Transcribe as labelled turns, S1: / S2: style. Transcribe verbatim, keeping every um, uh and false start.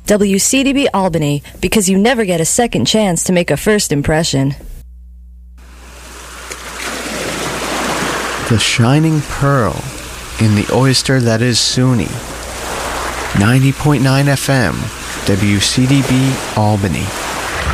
S1: W C D B Albany, because you never get a second chance to make a first impression.
S2: The shining pearl in the oyster that is SUNY. ninety point nine F M, W C D B Albany.